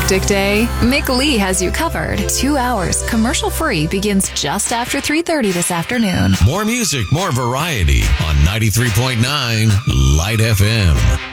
hectic day? Mick Lee has you covered. 2 hours, commercial-free, begins just after 3:30 this afternoon. More music, more variety on 93.9 Light FM.